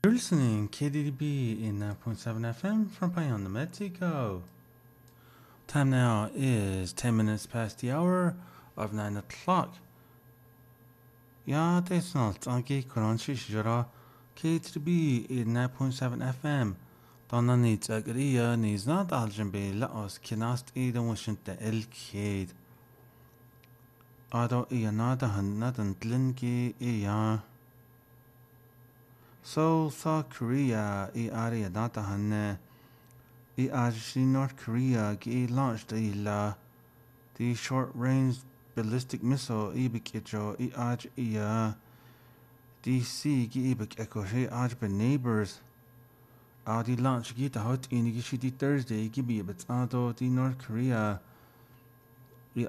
You're listening KDDB in 9.7 FM from Payan, Mexico. Time now is 10 minutes past the hour of 9 o'clock. Ja, det är snart. Anki koran shishjara KDDB in 9.7 FM. Donna needs agriya needs not aljambe la os kinast ida washington el kid. Ado iya nada han nadan dlinki iya. So South Korea area data hanne actually North Korea launched the short range ballistic missile ibikjo DC ibik echo neighbors the launch the hot in the Thursday gibi but the North Korea the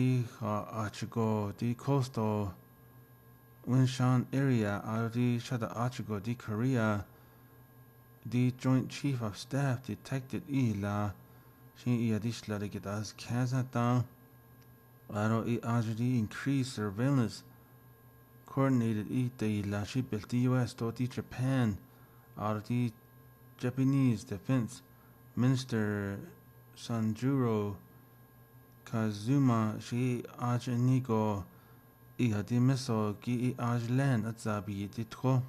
coastal Winshan area the Shada Achigo the Korea the Joint Chief of Staff detected ila she adishla de get as Kazatan Aro increased surveillance coordinated the la she built the US to the Japan out the Japanese Defense Minister Sanjuro Kazuma she Nigo di missile gi land at zabi ditko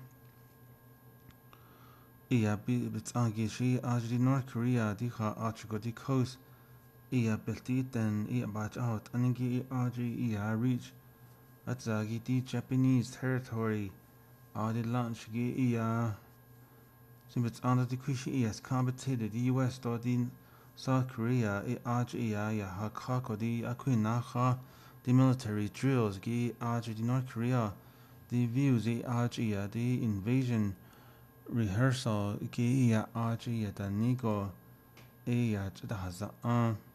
bitsangi shi di North Korea di achigo di coast belti then batch out aningi reach at zagi di Japanese territory di launch gi simbits under the kushi has combated the US to di South Korea hakako di akuinaha the military drills the North Korea the views the invasion rehearsal the Nigo the